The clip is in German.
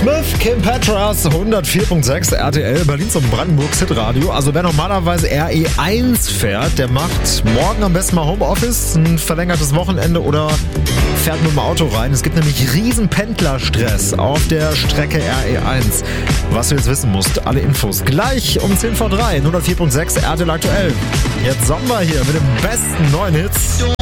Smith, Kim Petras, 104.6 RTL, Berlins und Brandenburgs Hitradio. Also wer normalerweise RE1 fährt, der macht morgen am besten mal Homeoffice, ein verlängertes Wochenende oder fährt mit dem Auto rein. Es gibt nämlich riesen Pendlerstress auf der Strecke RE1. Was du jetzt wissen musst, alle Infos gleich um 10 vor 3, 104.6 RTL aktuell. Jetzt Sommer hier mit den besten neuen Hits.